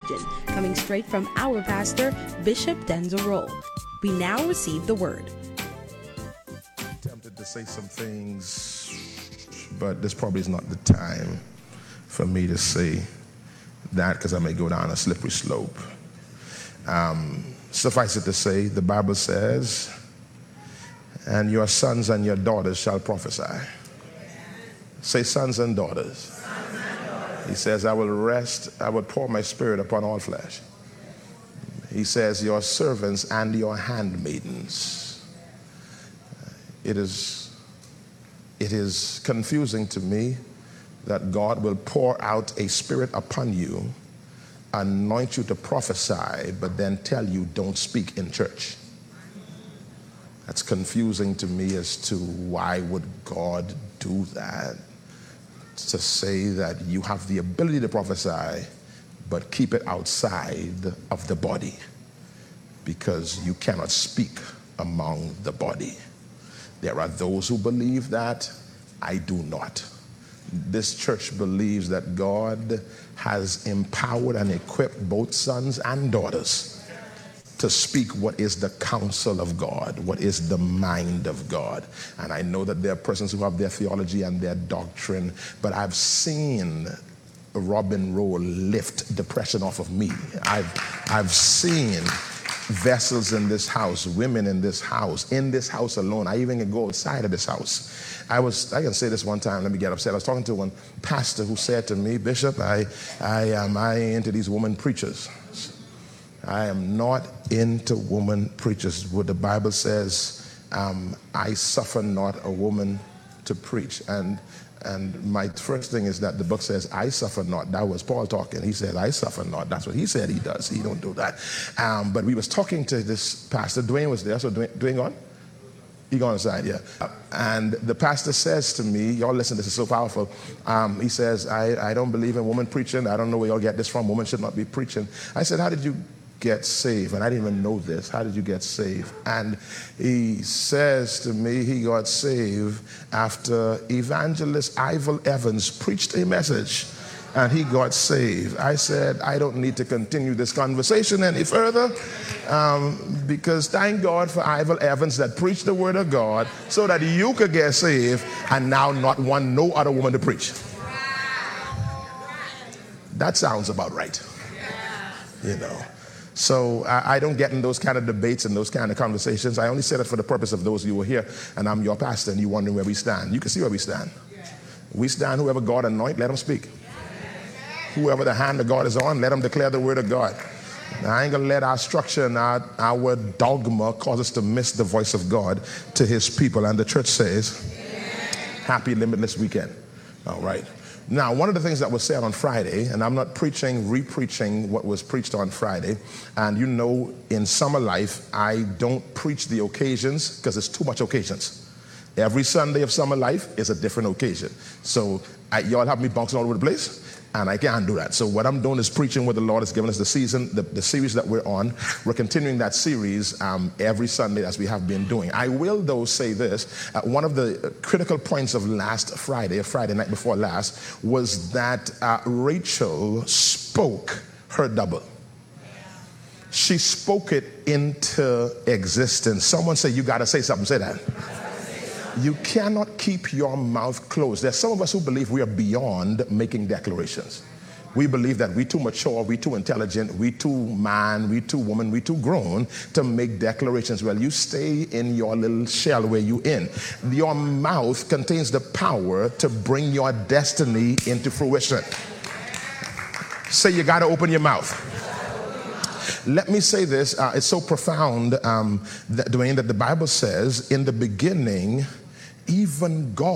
region, coming straight from our pastor, Bishop Denzel Rolle. We now receive the word. Tempted to say some things, but this probably is not the time for me to say that, because I may go down a slippery slope. Suffice it to say, the Bible says, and your sons and your daughters shall prophesy. Say sons and daughters. He says, I will pour my spirit upon all flesh. He says, your servants and your handmaidens. It is confusing to me that God will pour out a spirit upon you, anoint you to prophesy, but then tell you don't speak in church. That's confusing to me as to why would God do that? To say that you have the ability to prophesy, but keep it outside of the body because you cannot speak among the body. There are those who believe that. I do not. This church believes that God has empowered and equipped both sons and daughters to speak what is the counsel of God, what is the mind of God. And I know that there are persons who have their theology and their doctrine, but I've seen Robin Rolle lift depression off of me. I've seen vessels in this house, women in this house alone. I even can go outside of this house. I can say this one time, let me get upset. I was talking to one pastor who said to me, Bishop, I ain't into these woman preachers. I am not into woman preachers. What the Bible says, I suffer not a woman to preach. And my first thing is that the book says, I suffer not. That was Paul talking. He said, I suffer not. That's what he said he does. He don't do that. But we was talking to this pastor. Dwayne was there. So Dwayne gone? He gone inside, yeah. And the pastor says to me, y'all listen, this is so powerful. He says, I don't believe in woman preaching. I don't know where y'all get this from. Women should not be preaching. I said, how did you get saved? And I didn't even know this. How did you get saved? And he says to me, he got saved after evangelist Ivel Evans preached a message and he got saved. I said, I don't need to continue this conversation any further because thank God for Ivel Evans that preached the word of God so that you could get saved and now not want no other woman to preach. That sounds about right. You know. So I don't get in those kind of debates and those kind of conversations. I only said it for the purpose of those of you who are here, and I'm your pastor, and you wondering where we stand. You can see where we stand. We stand, whoever God anoint, let him speak. Whoever the hand of God is on, let him declare the word of God. Now, I ain't going to let our structure and our dogma cause us to miss the voice of God to his people. And the church says, happy limitless weekend. All right. Now, one of the things that was said on Friday, and I'm not re-preaching what was preached on Friday, and you know, in Summer Life, I don't preach the occasions because it's too much occasions. Every Sunday of Summer Life is a different occasion. So y'all have me bouncing all over the place, and I can't do that. So what I'm doing is preaching what the Lord has given us the season, the series that we're on. We're continuing that series every Sunday as we have been doing. I will, though, say this. One of the critical points of last Friday, Friday night before last, was that Rachel spoke her double. She spoke it into existence. Someone say, you got to say something. Say that. You cannot keep your mouth closed. There's some of us who believe we are beyond making declarations. We believe that we're too mature, we're too intelligent, we're too man, we're too woman, we're too grown to make declarations. Well, you stay in your little shell where you're in. Your mouth contains the power to bring your destiny into fruition. Say you got to open your mouth. Let me say this. It's so profound, Dwayne, that the Bible says in the beginning, even God